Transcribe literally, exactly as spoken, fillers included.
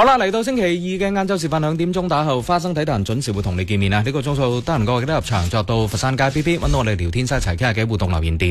好啦，嚟到星期二嘅晏晝時分兩點鐘打後，花生體壇準時會同你見面啊！呢、這個鐘數得閒過記得入場，作到佛山街 B B， 揾到我哋聊天室一齊傾下偈互動留言點。